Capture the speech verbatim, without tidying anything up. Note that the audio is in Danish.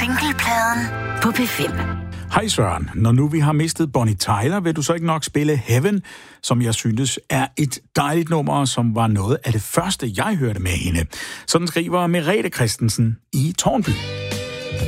Singlepladen på P fem. Hej Søren, når nu vi har mistet Bonnie Tyler, vil du så ikke nok spille Heaven, som jeg synes er et dejligt nummer, som var noget af det første, jeg hørte med hende. Sådan skriver Merete Christensen i Tårnby.